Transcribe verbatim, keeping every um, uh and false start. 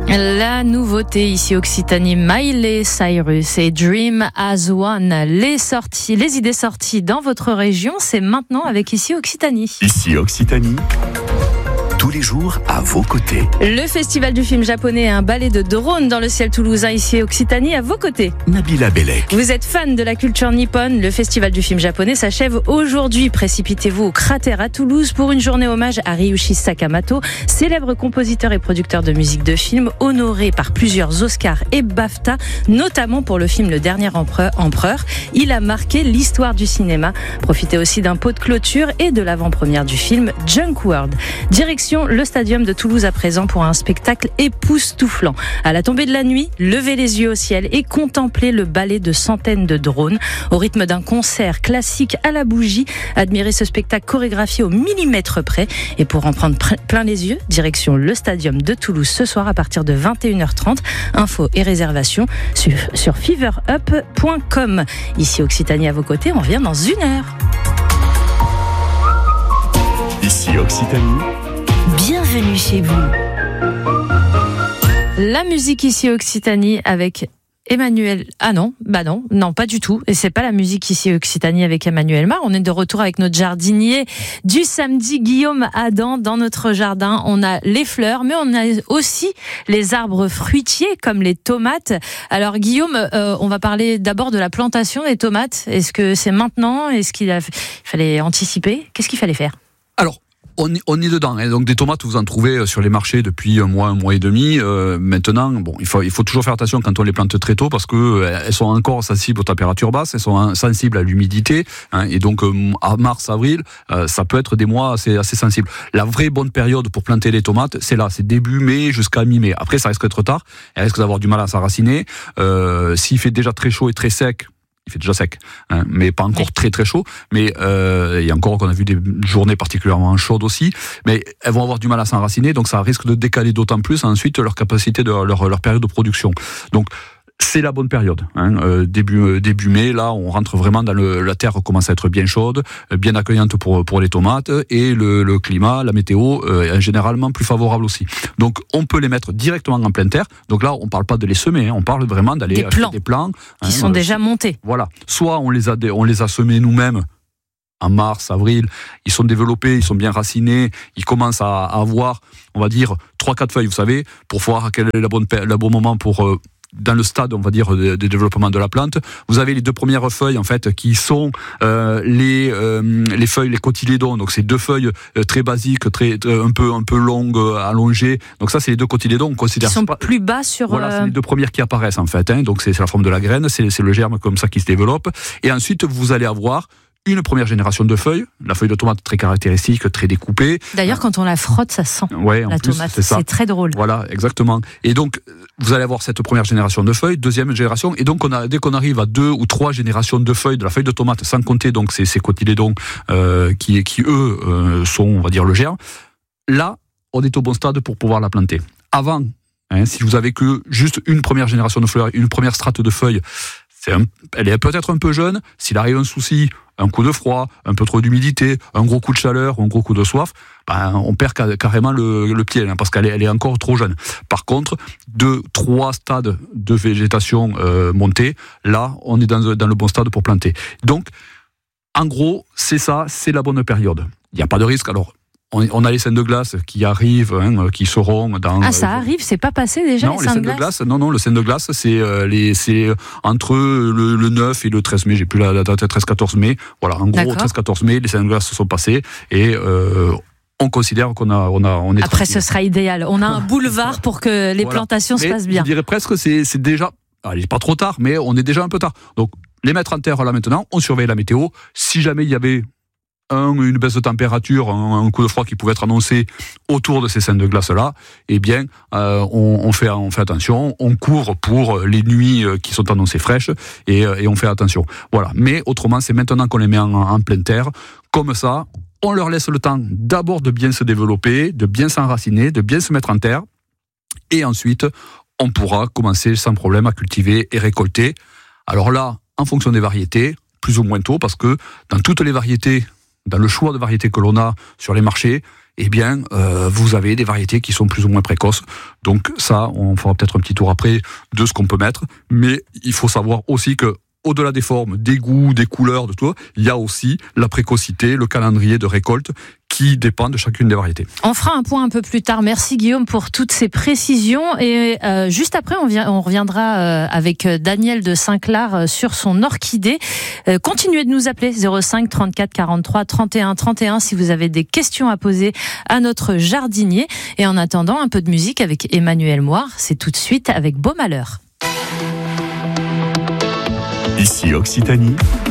La nouveauté ici Occitanie, Miley Cyrus et Dream as One. Les sorties, les idées sorties dans votre région, c'est maintenant avec ici Occitanie. Ici Occitanie. Tous les jours à vos côtés. Le festival du film japonais et un ballet de drones dans le ciel toulousain ici Occitanie à vos côtés. Nabila Bellec. Vous êtes fan de la culture nippone, le festival du film japonais s'achève aujourd'hui. Précipitez-vous au Cratère à Toulouse pour une journée hommage à Ryuichi Sakamoto, célèbre compositeur et producteur de musique de film, honoré par plusieurs Oscars et BAFTA, notamment pour le film Le Dernier Empereur. Il a marqué l'histoire du cinéma. Profitez aussi d'un pot de clôture et de l'avant-première du film Junk World. Direction le Stadium de Toulouse à présent pour un spectacle époustouflant. À la tombée de la nuit, levez les yeux au ciel et contemplez le ballet de centaines de drones. Au rythme d'un concert classique à la bougie, admirez ce spectacle chorégraphié au millimètre près. Et pour en prendre plein les yeux, direction le Stadium de Toulouse ce soir à partir de vingt et une heures trente. Infos et réservations sur, sur fever up point com. Ici Occitanie à vos côtés, on revient dans une heure. Ici Occitanie. Bienvenue chez vous. La musique ici Occitanie avec Emmanuel. Ah non, bah non, non, pas du tout. Et c'est pas la musique ici Occitanie avec Emmanuel Mar. On est de retour avec notre jardinier du samedi, Guillaume Adam. Dans notre jardin, on a les fleurs, mais on a aussi les arbres fruitiers comme les tomates. Alors Guillaume, euh, on va parler d'abord de la plantation des tomates. Est-ce que c'est maintenant? Est-ce qu'il a... il fallait anticiper? Qu'est-ce qu'il fallait faire? Alors, On est, on est dedans. Hein. Donc des tomates, vous en trouvez sur les marchés depuis un mois, un mois et demi. Euh, maintenant, bon, il faut, il faut toujours faire attention quand on les plante très tôt parce que euh, elles sont encore sensibles aux températures basses, elles sont sensibles à l'humidité, hein, et donc euh, à mars, avril, euh, ça peut être des mois assez, assez sensibles. La vraie bonne période pour planter les tomates, c'est là, c'est début mai jusqu'à mi-mai. Après, ça risque d'être tard, elles risquent d'avoir du mal à s'enraciner. Euh, s'il fait déjà très chaud et très sec. Il fait déjà sec, hein, mais pas encore oui. très très chaud. Mais euh, il y a encore qu'on a vu des journées particulièrement chaudes aussi. Mais elles vont avoir du mal à s'enraciner, donc ça risque de décaler d'autant plus ensuite leur capacité de leur, leur période de production. Donc c'est la bonne période, hein. euh, début euh, début mai, là on rentre vraiment dans le, la terre commence à être bien chaude, euh, bien accueillante pour pour les tomates, et le, le climat, la météo euh, est généralement plus favorable aussi. Donc on peut les mettre directement en pleine terre. Donc là on parle pas de les semer, hein, on parle vraiment d'aller acheter des plants qui hein, sont euh, déjà montés. Voilà, soit on les a on les a semés nous-mêmes. En mars, avril, ils sont développés, ils sont bien racinés, ils commencent à, à avoir, on va dire, trois quatre feuilles, vous savez, pour voir quel est le bon, le bon moment pour euh, dans le stade, on va dire, de, de développement de la plante. Vous avez les deux premières feuilles, en fait, qui sont euh, les euh, les feuilles, les cotylédons. Donc, c'est deux feuilles euh, très basiques, très, très un peu un peu longues, euh, allongées. Donc, ça, c'est les deux cotylédons. On considère. Ils sont pas... plus bas sur. Voilà, c'est les deux premières qui apparaissent, en fait. Hein. Donc, c'est, c'est la forme de la graine, c'est, c'est le germe comme ça qui se développe. Et ensuite, vous allez avoir une première génération de feuilles, la feuille de tomate très caractéristique, très découpée. D'ailleurs, quand on la frotte, ça sent ouais, la plus, tomate. C'est, ça. C'est très drôle. Voilà, exactement. Et donc, vous allez avoir cette première génération de feuilles, deuxième génération, et donc on a, dès qu'on arrive à deux ou trois générations de feuilles, de la feuille de tomate, sans compter donc ces, ces cotylédons euh, qui, qui eux euh, sont, on va dire, le germe. Là, on est au bon stade pour pouvoir la planter. Avant, hein, si vous avez que juste une première génération de fleurs, une première strate de feuilles, c'est un, elle est peut-être un peu jeune. S'il arrive un souci, un coup de froid, un peu trop d'humidité, un gros coup de chaleur, un gros coup de soif, ben, on perd carrément le, le pied, hein, parce qu'elle est, elle est encore trop jeune. Par contre, deux, trois stades de végétation euh, montée, là, on est dans, dans le bon stade pour planter. Donc, en gros, c'est ça, c'est la bonne période. Il n'y a pas de risque. Alors, On, on a les scènes de glace qui arrivent, hein, qui seront dans... Ah, ça euh, arrive, c'est pas passé déjà, non, les scènes de glace, glace Non, non, le scène de glace, c'est, euh, les, c'est entre le, le neuf et le treize mai, j'ai plus la, la date, treize quatorze mai. Voilà, en gros, treize quatorze mai, les scènes de glace sont passées et... Euh, on considère qu'on a, on a, on est Après, tranquille. Ce sera idéal. On a un boulevard pour que les voilà. plantations mais se passent bien. Je dirais presque que c'est, c'est déjà, allez, pas trop tard, mais on est déjà un peu tard. Donc, les mettre en terre là maintenant, on surveille la météo. Si jamais il y avait un, une baisse de température, un, un coup de froid qui pouvait être annoncé autour de ces scènes de glace-là, eh bien, euh, on, on, fait, on fait attention, on court pour les nuits qui sont annoncées fraîches et, et on fait attention. Voilà. Mais autrement, c'est maintenant qu'on les met en, en pleine terre. Comme ça, on leur laisse le temps d'abord de bien se développer, de bien s'enraciner, de bien se mettre en terre. Et ensuite, on pourra commencer sans problème à cultiver et récolter. Alors là, en fonction des variétés, plus ou moins tôt, parce que dans toutes les variétés, dans le choix de variétés que l'on a sur les marchés, eh bien, euh, vous avez des variétés qui sont plus ou moins précoces. Donc ça, on fera peut-être un petit tour après de ce qu'on peut mettre. Mais il faut savoir aussi que au-delà des formes, des goûts, des couleurs, de tout, il y a aussi la précocité, le calendrier de récolte qui dépend de chacune des variétés. On fera un point un peu plus tard. Merci Guillaume pour toutes ces précisions. Et euh, juste après, on, vient, on reviendra euh, avec Daniel de Saint-Clar euh, sur son orchidée. Euh, continuez de nous appeler zéro cinq trente-quatre quarante-trois trente et un trente et un si vous avez des questions à poser à notre jardinier. Et en attendant, un peu de musique avec Emmanuel Moire. C'est tout de suite avec Beau Malheur. Ici Occitanie,